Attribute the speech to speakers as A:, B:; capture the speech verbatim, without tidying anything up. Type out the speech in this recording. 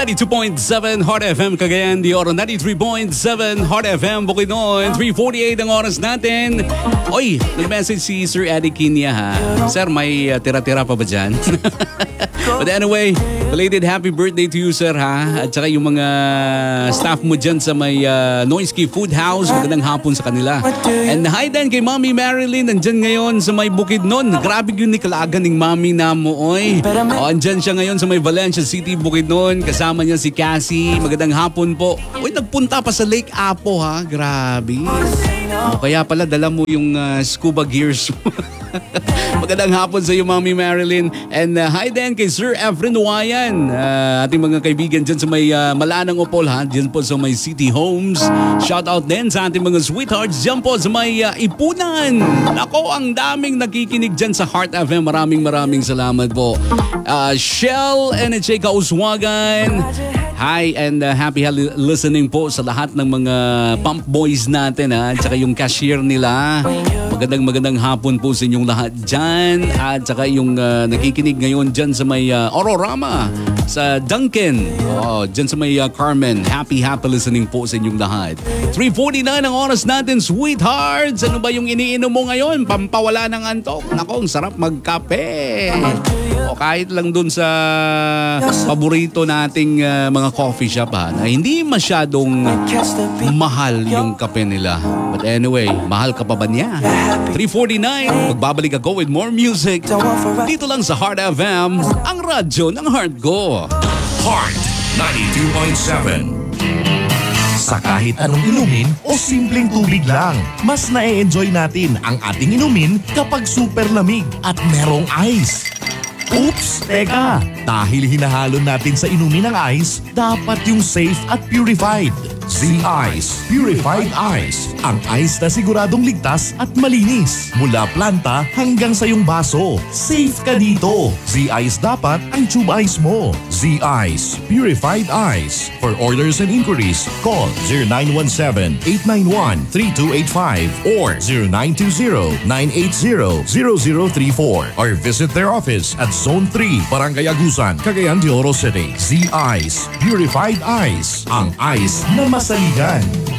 A: ninety-two point seven Heart F M Cagayan de Oro, ninety-three point seven Heart F M Bukidnon. three forty-eight ang oras natin. Oy, nag-message si Sir Eddie Kinya ha. Sir, may uh, tira-tira pa ba dyan? But anyway, belated happy birthday to you, sir ha. At saka yung mga staff mo dyan sa may uh, Noisky Food House, magandang hapon sa kanila. And hi din kay Mommy Marilyn, nandyan ngayon sa may Bukidnon. Grabe yun ni kalagan ng Mommy na mo, oy. O, andyan siya ngayon sa may Valencia City, Bukidnon. Kasama niya si Cassie. Magandang hapon po. Uy, nagpunta pa sa Lake Apo ha. Grabe. O, kaya pala dala mo yung uh, scuba gears mo. Magandang hapon sa iyo, Mommy Marilyn. And uh, hi din kay Sir Efren Wayan. Uh, ating mga kaibigan dyan sa may uh, Malanang Opol ha. Dyan po sa may City Homes. Shout out din sa ating mga sweethearts dyan po sa may uh, Ipunan. Ako, ang daming nakikinig dyan sa Heart F M. Maraming maraming salamat po. Uh, Shell N H A Kauswagan. Hi and uh, happy listening po sa lahat ng mga pump boys natin ha. At saka yung cashier nila. Magandang magandang hapon po sa inyong lahat dyan. At saka yung uh, nakikinig ngayon dyan sa may uh, Ororama, sa Duncan, oh, dyan sa may uh, Carmen. Happy happy listening po sa inyong lahat. three forty-nine ang oras natin, sweethearts. Ano ba yung iniinom mo ngayon? Pampawala ng antok. Nako, ang sarap magkape. O kahit lang dun sa paborito nating uh, mga coffee shop ha, na hindi masyadong mahal yung kape nila. But anyway, mahal ka pa ba niya? three forty-nine, magbabalik ako with more music. Dito lang sa Heart F M, ang radyo ng heart ko.
B: Heart ninety-two point seven. Sa kahit anong inumin o simpleng tubig lang, mas na-e-enjoy natin ang ating inumin kapag super lamig at merong ice. Oops! Teka! Dahil hinahalo natin sa inumin ng ice, dapat yung safe at purified. Z-Ice Purified Ice. Ang ice na siguradong ligtas at malinis. Mula planta hanggang sa iyong baso. Safe ka dito. Z-Ice dapat ang tube ice mo. Z-Ice Purified Ice. For orders and inquiries, call zero nine one seven, eight nine one, three two eight five or zero nine two zero, nine eight zero, zero zero three four or visit their office at Zone three, Barangay Agusan, Cagayan de Oro City. Z-Ice Purified Ice. Ang ice na masaligan.